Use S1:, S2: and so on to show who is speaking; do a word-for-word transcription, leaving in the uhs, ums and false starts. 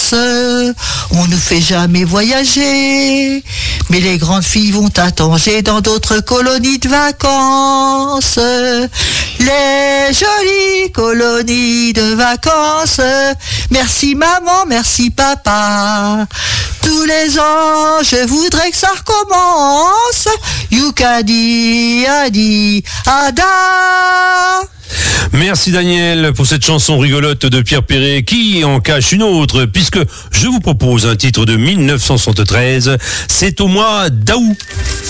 S1: On nous fait jamais voyager, mais les grandes filles vont à Tanger dans d'autres colonies de vacances. Les jolies colonies de vacances. Merci maman, merci papa. Tous les ans, je voudrais que ça recommence. Youkadi, Adi, Ada.
S2: Merci Daniel pour cette chanson rigolote de Pierre Perret qui en cache une autre, puisque je vous propose un titre de mille neuf cent soixante-treize, c'est au mois d'août.